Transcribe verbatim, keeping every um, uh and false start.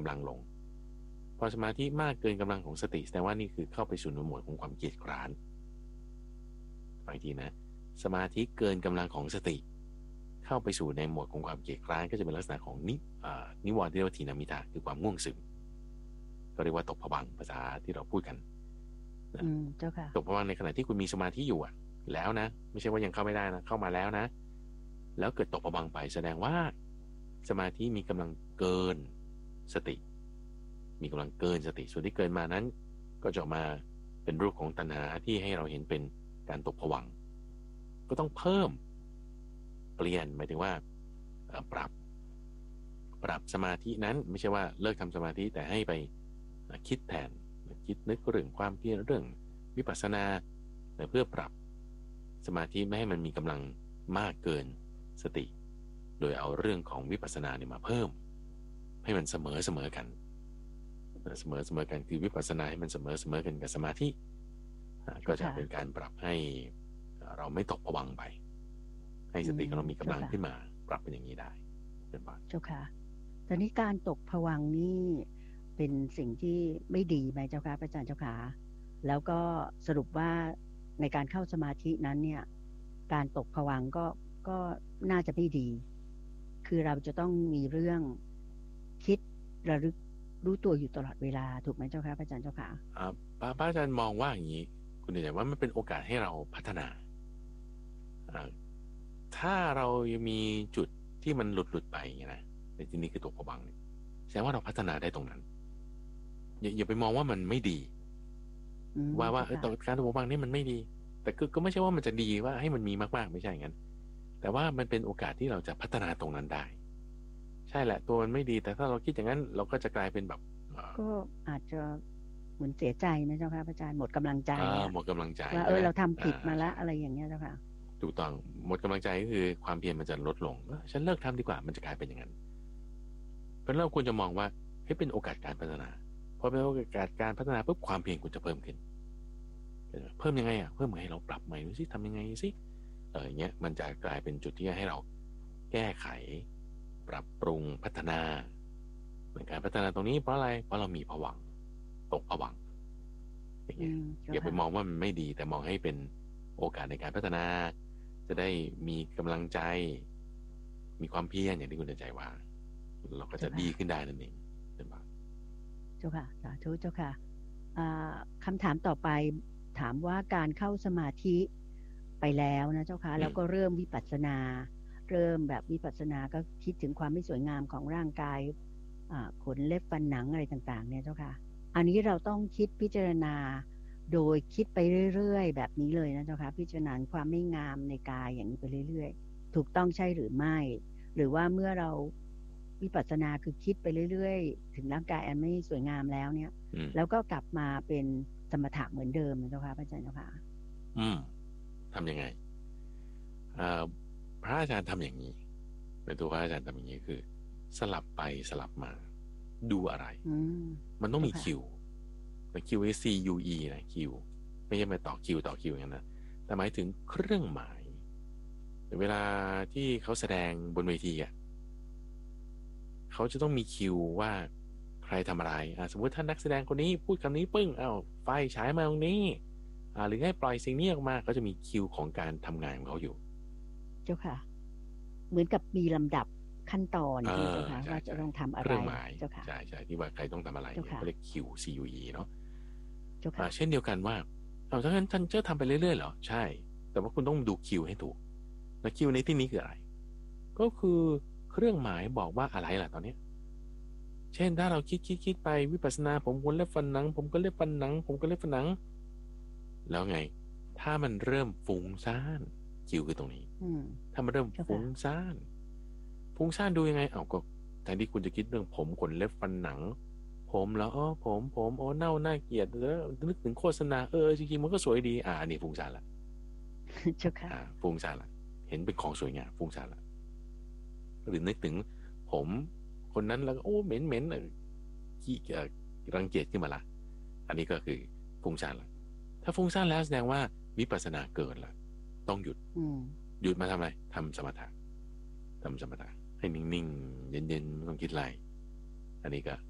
ำลังลงพอสมาธิมากเกินกำลังของสติแสดงว่านี่คือเข้าไปสู่หมวดของความเกียจคร้านบางทีนะสมาธิเกินกำลังของสติเข้าไปสู่ในหมวดของความเกียจคร้านก็จะเป็นลักษณะของนินิวรณ์ที่เรียกว่าทีนามิตาคือความง่วงซึมก็เรียกว่าตกผวังค์ภาษาที่เราพูดกันอืมเจ้าค่ะตกผวังค์ในขณะที่คุณมีสมาธิอยู่อ่ะแล้วนะไม่ใช่ว่ายังเข้าไม่ได้นะเข้ามาแล้วนะแล้วเกิดตกผวังค์ไปแสดงว่าสมาธิมีกำลังเกินสติมีกำลังเกินสติส่วนที่เกินมานั้นก็จะมาเป็นรูปของตัณหาที่ให้เราเห็นเป็นการตกผวังค์ก็ต้องเพิ่มเปลี่ยนหมายถึงว่าปรับปรับสมาธินั้นไม่ใช่ว่าเลิกทำสมาธิแต่ให้ไปคิดแทนคิดนึกเรื่องความเพียรเรื่องวิปัสสนาเพื่อปรับสมาธิไม่ให้มันมีกำลังมากเกินสติโดยเอาเรื่องของวิปัสสนาเนี่ยมาเพิ่มให้มันเสมอเสมอกันเสมอเสมอกันคือวิปัสสนาให้มันเสมอเสมอกันกับสมาธิก็จะเป็นการปรับให้เราไม่ตกผวังค์ไปให้สติของเรามีกำลังขึ้นมาปรับเป็นอย่างนี้ได้เป็นบ้างเจ้าค่ะตอนนี้การตกผวังค์นี่เป็นสิ่งที่ไม่ดีไหมเจ้าค่ะพระอาจารย์เจ้าค่ะแล้วก็สรุปว่าในการเข้าสมาธินั้นเนี่ยการตกผวังค์ก็ก็น่าจะไม่ดีคือเราจะต้องมีเรื่องคิดระลึกรู้ตัวอยู่ตลอดเวลาถูกไหมเจ้าค่ะพระอาจารย์เจ้าค่ะอ่าพระอาจารย์มองว่าอย่างนี้คุณเดชว่ามันเป็นโอกาสให้เราพัฒนาอ่าถ้าเรายังมีจุดที่มันหลุดหลุดไปอย่างนี้นะในที่นี้คือตกผวังค์เนี่ยแสดงว่าเราพัฒนาได้ตรงนั้นอย่าอย่าไปมองว่ามันไม่ดีว่าว่าเออการตกผวังค์นี่มันไม่ดีแต่ก็ก็ไม่ใช่ว่ามันจะดีว่าให้มันมีมากๆไม่ใช่อย่างนั้นแต่ว่ามันเป็นโอกาสที่เราจะพัฒนาตรงนั้นได้ใช่แหละตัวมันไม่ดีแต่ถ้าเราคิดอย่างนั้นเราก็จะกลายเป็นแบบก็อาจจะเหมือนเสียใจนะเจ้าค่ะพระอาจารย์หมดกำลังใจหมดกำลังใจว่าเออเราทำผิดมาแล้วอะไรอย่างเงี้ยเจ้าค่ะถูกต้องหมดกำลังใจก็คือความเพียรมันจะลดลงฉันเลิกทำดีกว่ามันจะกลายเป็นอย่างนั้นเพราะเราควรจะมองว่าให้เป็นโอกาสการพัฒนาพอเป็นโอกาสการพัฒนาปุ๊บความเพียรคุณจะเพิ่มขึ้นเพิ่มยังไงอ่ะเพิ่มให้เราปรับใหม่ดูสิทำยังไงสิเอออย่างเงี้ยมันจะกลายเป็นจุดที่ให้เราแก้ไขปรับปรุงพัฒนาเหมือนการพัฒนาตรงนี้เพราะอะไรเพราะเรามีภวังค์ตกภวังค์อย่างเงี้ยอย่าไปมองว่ามันไม่ดีแต่มองให้เป็นโอกาสในการพัฒนาจะได้มีกำลังใจมีความเพียรอย่างที่คุณใจว่าเราก็จะดีขึ้นได้นั่นเองเป็นบ้างเจ้าค่ะสาธุเจ้าค่ะคำถามต่อไปถามว่าการเข้าสมาธิไปแล้วนะเจ้าค่ะแล้วก็เริ่มวิปัสสนาเริ่มแบบวิปัสสนาก็คิดถึงความไม่สวยงามของร่างกายขนเล็บฟันหนังอะไรต่างๆเนี่ยเจ้าค่ะอันนี้เราต้องคิดพิจารณาโดยคิดไปเรื่อยๆแบบนี้เลยนะเจ้าค่ะพิจารณาความไม่งามในกายอย่างนี้ไปเรื่อยๆถูกต้องใช่หรือไม่หรือว่าเมื่อเราวิปัสสนาคือคิดไปเรื่อยๆถึงร่างกายอันไม่สวยงามแล้วเนี่ยแล้วก็กลับมาเป็นสมถะเหมือนเดิมนะเจ้าค่ะพระอาจารย์เจ้าค่ะอืมทำยังไงพระอาจารย์ทำอย่างนี้ในตัวพระอาจารย์ทำอย่างนี้คือสลับไปสลับมาดูอะไรมันต้องมีคิวแต่คิว C U E นะคิวไม่ใช่มาต่อคิวต่อคิวอย่างนั้นนะแต่หมายถึงเครื่องหมายเวลาที่เขาแสดงบนเวทีอ่ะเขาจะต้องมีคิวว่าใครทำอะไรอ่าสมมติท่านนักแสดงคนนี้พูดคำนี้ปึ้งอ้าวไฟฉายมาตรงนี้อ่าหรือให้ปล่อยสิ่งนี้ออกมาเขาจะมีคิวของการทำงานของเขาอยู่เจ้าค่ะเหมือนกับมีลำดับขั้นตอนที่เจ้าค่ะว่าจะต้องทำอะไรเครื่องหมายเจ้าค่ะใช่ใช่ที่ว่าใครต้องทำอะไรเนี่ยเขาเรียกคิว C U E เนาะเจ้าค่ะเช่นเดียวกันว่าเอาถ้างั้นท่านจะทำไปเรื่อยๆเหรอใช่แต่ว่าคุณต้องดูคิวให้ถูกแล้วคิวในที่นี้คืออะไรก็คือเครื่องหมายบอกว่าอะไรล่ะตอนนี้เช่นถ้าเราคิดคิดคิดไปวิปัสสนาผมคนเล็บฟันหนังผมก็เล็บฟันหนังผมก็เล็บฟันหนังแล้วไงถ้ามันเริ่มฟุ้งซ่านคิวคือตรงนี้ถ้ามันเริ่มฟุ้งซ่านฟุ้งซ่านดูยังไงเอาก็แทนที่คุณจะคิดเรื่องผมขนเล็บฟันหนังผมแล้วอ๋อผมผมโอ้เน่าน่าเกลียดแล้วนึกถึงโฆษณาเออจริงๆมันก็สวยดีอ่าอันนี้ฟุ้งซ่านละเจ้าค่ะอ่าฟุ้งซ่านละเห็นเป็นของสวยงามฟุ้งซ่านละหรือนึกถึงผมคนนั้นแล้วโอ้เหม็นเหม็นขี้รังเกียจขึ้นมาละอันนี้ก็คือฟุ้งซ่านละถ้าฟุ้งซ่านแล้วแสดงว่าวิปัสสนาเกิดละต้องหยุดหยุดมาทำอะไรทำสมถะทำสมถะให้นิ่งๆเย็นๆไม่ต้องคิดอะไรอันนี้ก็